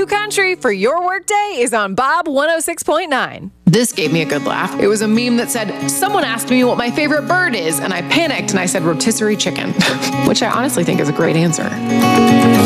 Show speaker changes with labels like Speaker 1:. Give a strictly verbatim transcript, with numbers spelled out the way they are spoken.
Speaker 1: New Country for your workday is on Bob one oh six point nine.
Speaker 2: This gave me a good laugh. It was a meme that said, someone asked me what my favorite bird is, and I panicked and I said rotisserie chicken, which I honestly think is a great answer.